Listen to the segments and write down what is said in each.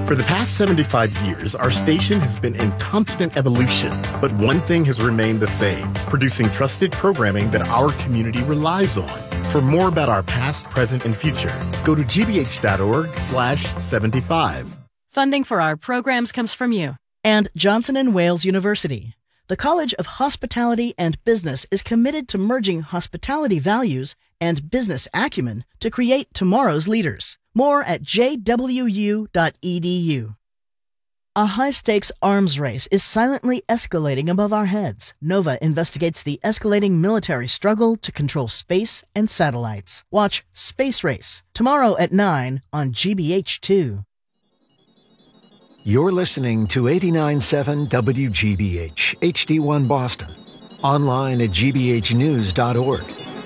For the past 75 years, our station has been in constant evolution, but one thing has remained the same, producing trusted programming that our community relies on. For more about our past, present, and future, go to gbh.org/75. Funding for our programs comes from you. And Johnson & Wales University. The College of Hospitality and Business is committed to merging hospitality values and business acumen to create tomorrow's leaders. More at jwu.edu. A high-stakes arms race is silently escalating above our heads. Nova investigates the escalating military struggle to control space and satellites. Watch Space Race tomorrow at 9 on GBH2. You're listening to 89.7 WGBH, HD1 Boston. Online at gbhnews.org.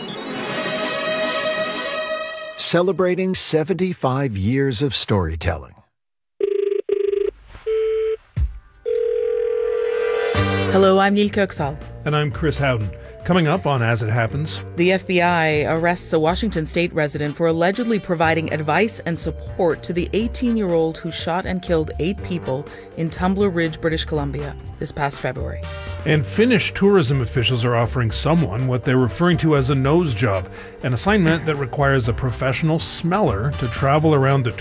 Celebrating 75 years of storytelling. Hello, I'm Neil Kirksall. And I'm Chris Howden. Coming up on As It Happens. The FBI arrests a Washington state resident for allegedly providing advice and support to the 18-year-old who shot and killed 8 people in Tumbler Ridge, British Columbia this past February. And Finnish tourism officials are offering someone what they're referring to as a nose job, an assignment that requires a professional smeller to travel around the